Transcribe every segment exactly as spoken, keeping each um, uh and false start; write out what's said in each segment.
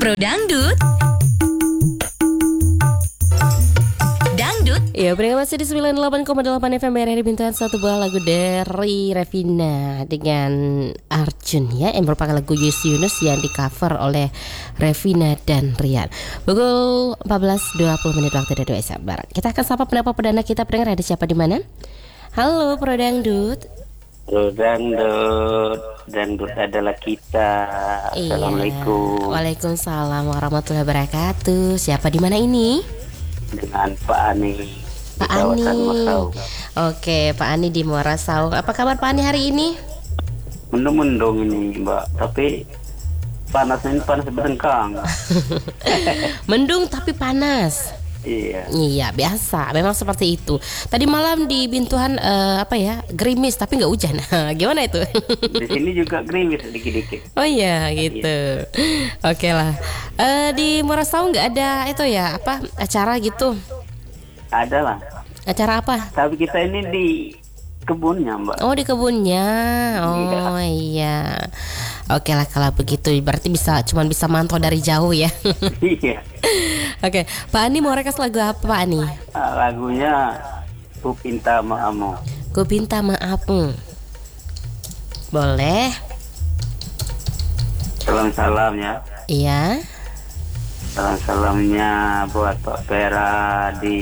Pro Dangdut. Dangdut. Ya, pendengar masih di sembilan puluh delapan koma delapan F M R R I Bintuan. Satu buah lagu dari Revina dengan Arjun ya, yang merupakan lagu Yus Yunus yang di cover oleh Revina dan Rian. Pukul empat belas dua puluh menit waktu Indonesia Barat. Kita akan sapa penapa perdana kita. Pendengar, ada siapa di mana? Halo Pro Dangdut. Pro Dangdut, Dangdut adalah kita. Iya. Assalamualaikum. Waalaikumsalam warahmatullahi wabarakatuh. Siapa di mana ini? Dengan Pak Ani. Pak di kawasan Ani. Masau. Oke, Pak Ani di Muara Saung. Apa kabar Pak Ani hari ini? Mendung-mendung ini Mbak, tapi panasnya ini panas berengkang. Mendung tapi panas. Iya. Iya, biasa. Memang seperti itu. Tadi malam di Bintuan eh, apa ya? Gerimis tapi nggak hujan. Gimana itu? Di sini juga gerimis dikit-dikit. Oh iya, gitu. Oke lah. Eh, di Muara Saung nggak ada itu ya? Apa acara gitu? Ada lah. Acara apa? Tapi kita ini di kebunnya Mbak. Oh, di kebunnya. Oh iya. Oke lah kalau begitu berarti bisa cuman bisa mantau dari jauh ya. Iya. Oke, Pak Ani mau rekas lagu apa Pak Ani? Ah, lagunya Ku Pinta Maafmu. Ku pinta maafmu. Boleh? Salam-salam ya. Iya. Salam-salamnya buat Pak Pera di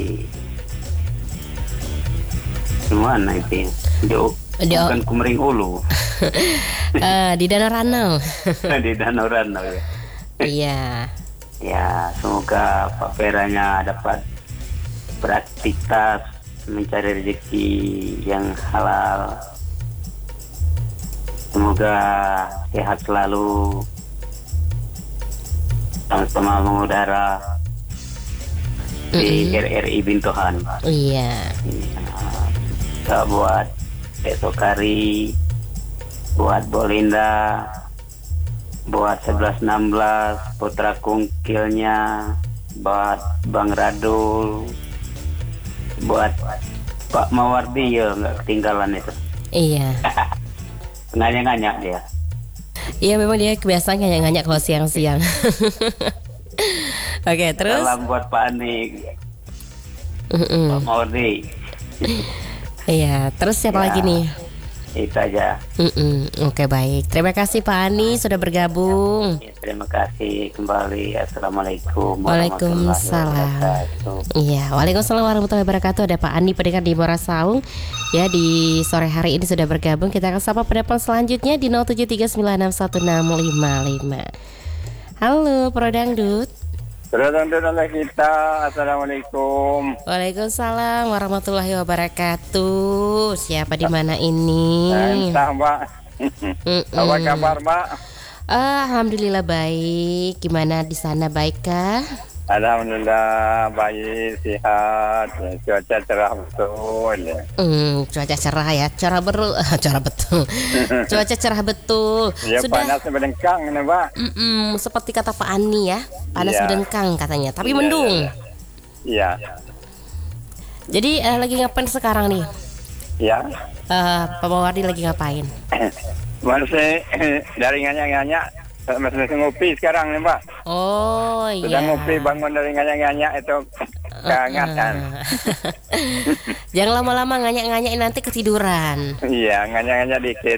mana itu? Di, Di- bukan Kumering Ulu. Eh, di Danau Ranau. Di Danau Ranau ya. Iya. Ya, semoga Pak Peranya dapat beraktivitas mencari rezeki yang halal. Semoga sehat selalu, sama-sama mengudara di R R I Bintuhan. Iya. Ya, buat Esok Kari, buat Bolinda, buat sebelas enam belas Putra Kungkilnya, buat Bang Radul, buat Pak Mawardi ya nggak ketinggalan itu. Iya. Nganya-nganya dia. Iya, memang dia kebiasaan nganyak-nganyak kalau siang-siang. Oke, terus? Salam buat Pak Ani, Mm-mm. Pak Mawardi. Iya, terus siapa Ya. lagi nih? Itu aja. Mm-mm. Oke, baik. Terima kasih Pak Ani sudah bergabung. Ya, terima kasih kembali. Assalamualaikum Waalaikumsalam. warahmatullahi wabarakatuh. Iya, waalaikumsalam warahmatullahi wabarakatuh. Ada Pak Ani pendengar di Muara Saung ya, di sore hari ini sudah bergabung. Kita akan sapa penelpon selanjutnya di nol tujuh tiga sembilan enam satu enam lima lima. Halo Pro Dangdut. Terus adalah kita. Assalamualaikum. Waalaikumsalam warahmatullahi wabarakatuh. Siapa di mana ini? Entah Mbak. Mm-mm. Apa kabar Mbak? Ah, Alhamdulillah baik. Gimana di sana, baikkah? Alhamdulillah baik, sehat, cuaca cerah betul. Hmm, cuaca cerah ya, cerah beru, cerah betul. Cuaca cerah betul. Ya Sudah. panas berdengkang nih Mbak. Mm-mm, seperti kata Pak Ani ya, panas Iya. berdengkang katanya, tapi Iya, mendung. Iya, Jadi eh, lagi ngapain sekarang nih? ya. Eh, Pak Mawardi lagi ngapain? Masih dari nganyak-nganyak, masih ngopi sekarang nih Mbak. Oh Sudah iya. ngopi bangun dari nganyak-nganyak itu kehangatan. Jangan lama-lama nganyak-nganyak nanti ketiduran. Iya, nganyak-nganyak dikit.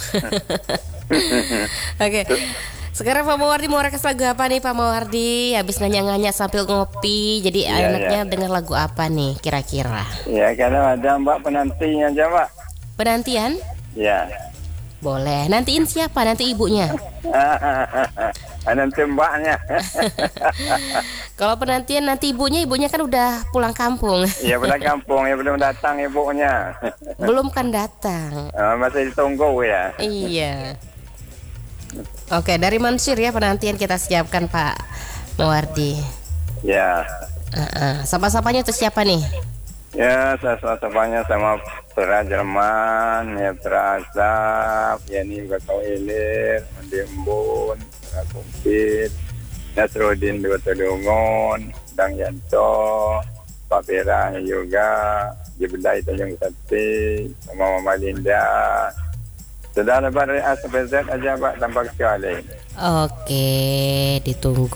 Oke. Sekarang Pak Mawardi mau rekas lagu apa nih Pak Mawardi? Habis nganyak-nganyak sambil ngopi, jadi Iya, enaknya iya. dengar lagu apa nih kira-kira? Ya kalau ada Mbak penantinya aja Mbak. Penantian? Ya. Boleh. Nantiin siapa? Nanti ibunya. Nanti Mbaknya. Kalau penantian nanti ibunya, ibunya kan udah pulang kampung. Ya pulang kampung, ya belum datang ibunya. Belum kan datang. Ah, masih ditunggu ya. Iya. Oke, dari Mansur ya penantian kita siapkan Pak Mawardi. Ya. Uh-uh. Sapa-sapanya itu siapa nih? Ya, saya sapanya sama Pera Jerman, ya Pera Asap, ya ini Bakau Ilir, Mendimbun, Pera Kumpit, Nasruddin di Batudungun, Dang Yanto, Pak Pera juga, Jebedai Tanjung Sati, sama Mama Linda, Sudah lepas dari A sampai Z aja Pak tanpa kecuali. Oke, ditunggu.